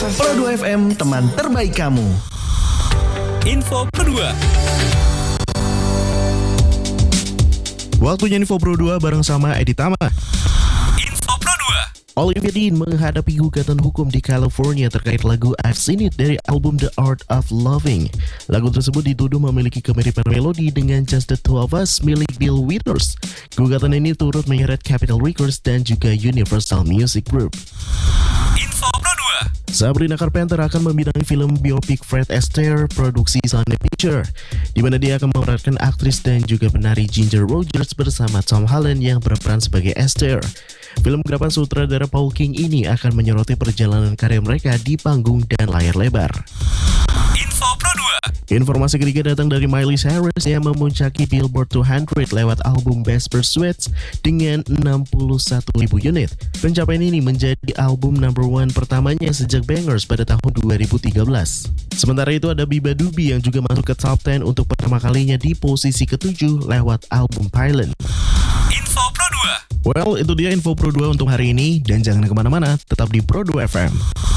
Pro2 FM, teman terbaik kamu. Info Pro2. Waktunya Info Pro2 bareng sama Edi Tama. Info Pro2. Olivia Dean menghadapi gugatan hukum di California terkait lagu I've Seen It dari album The Art of Loving. Lagu tersebut dituduh memiliki kemiripan melodi dengan Just the Two of Us milik Bill Withers. Gugatan ini turut menyeret Capitol Records dan juga Universal Music Group. Info Pro2. Sabrina Carpenter akan membidangi film biopik Fred Astaire produksi Sony Pictures, di mana dia akan memerankan aktris dan juga penari Ginger Rogers bersama Tom Holland yang berperan sebagai Astaire. Film garapan sutradara Paul King ini akan menyoroti perjalanan karir mereka di panggung dan layar lebar. Info Pro2. Informasi ketiga datang dari Miley Cyrus yang memuncaki Billboard 200 lewat album Best Pursuits dengan 61.000 unit. Pencapaian ini menjadi album number one pertamanya sejak Bangers pada tahun 2013. Sementara itu ada Biba Dubi yang juga masuk ke top 10 untuk pertama kalinya di posisi ke-7 lewat album Pylon. Info Pro2. Well, itu dia Info Pro2 untuk hari ini, dan jangan kemana-mana, tetap di Pro2 FM.